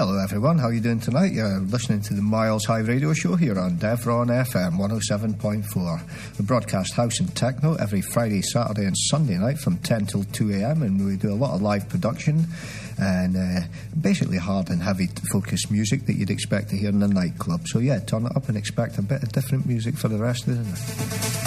Hello everyone, how are you doing tonight? You're listening to the Miles High Radio Show here on Devron FM 107.4. We broadcast house and techno every Friday, Saturday and Sunday night from 10 till 2 a.m. and we do a lot of live production and basically hard and heavy focused music that you'd expect to hear in a nightclub. So yeah, turn it up and expect a bit of different music for the rest of the night.